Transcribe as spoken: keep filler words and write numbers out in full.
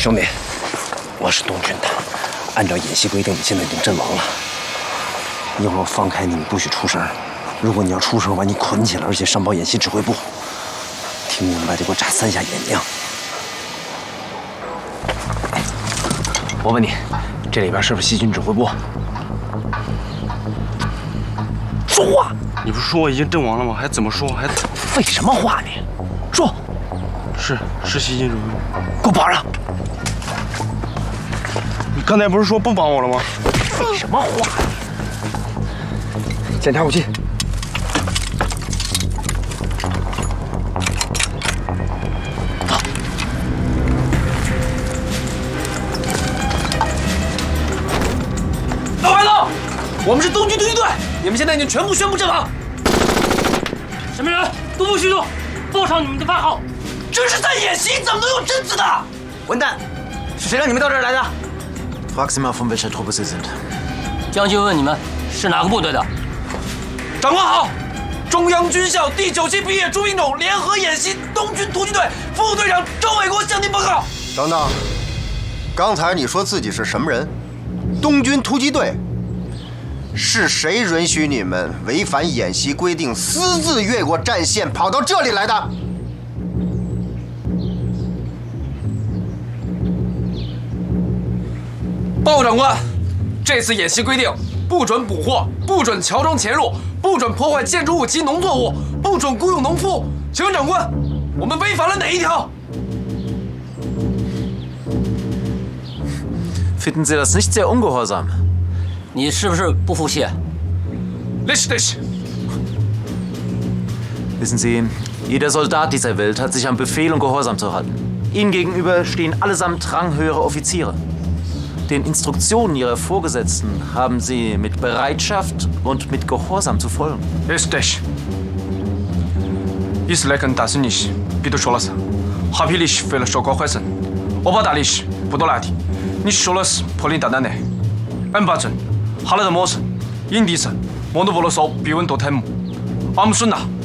兄弟，我是东军的，按照演习规定，你现在已经阵亡了。一会儿我放开你，你不许出声。如果你要出声，我把你捆起来，而且上报演习指挥部。听明白就给我眨三下眼睛。我问你，这里边是不是西军指挥部？说话！ 你不是说我已经阵亡了吗？还怎么说？还废什么话你？说。 是是西军指挥部。 给我绑上！ 你刚才不是说不绑我了吗？ 废什么话你？检查武器。走。老白头，我们是东军突击队，你们现在已经全部宣布阵亡。 什么人都不许动，报上你们的番号。 这是在演习，怎么能有阵子的？ 混蛋！是谁让你们到这儿来的 ？Frag Sie mal, von welcher Truppe Sie sind。 将军问你们是哪个部队的？ 长官好，中央军校第九期毕业诸兵种联合演习东军突击队副队长周伟国向您报告。 等等，刚才你说自己是什么人？东军突击队？是谁允许你们违反演习规定，私自越过战线跑到这里来的？ 报告长官，这次演习规定，不准捕获，不准乔装潜入，不准破坏建筑物及农作物，不准雇佣农夫。请问长官，我们违反了哪一条 ？Finden Sie das nicht sehr ungehorsam？ 你是不是不服气 ？Richtig。 Wissen Sie, jeder Soldat dieser Welt hat sich an Befehl und Gehorsam zu halten. Ihnen gegenüber stehen allesamt ranghöhere Offiziere. Den Instruktionen Ihrer Vorgesetzten haben Sie mit Bereitschaft und mit Gehorsam zu folgen. Richtig。以色列跟大胜利时，彼得说了是，哈皮利是为了收高怀神，欧巴大利是不多难题。你说的是破林大胆的，俺巴镇，哈勒德莫城，印地城，莫诺波罗索，比温多泰姆，阿姆顺呐。